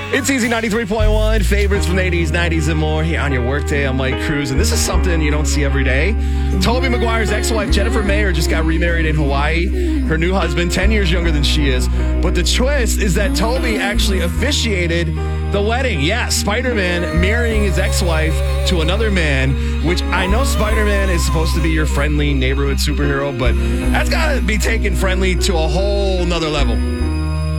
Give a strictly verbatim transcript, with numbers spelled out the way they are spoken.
It's Easy ninety-three point one, favorites from the eighties, nineties, and more here on your workday. I'm Mike Cruz, and this is something you don't see every day. Tobey Maguire's ex-wife, Jennifer Mayer, just got remarried in Hawaii. Her new husband, ten years younger than she is. But the twist is that Tobey actually officiated the wedding. Yeah, Spider-Man marrying his ex-wife to another man, which I know Spider-Man is supposed to be your friendly neighborhood superhero, but that's got to be taken friendly to a whole nother level.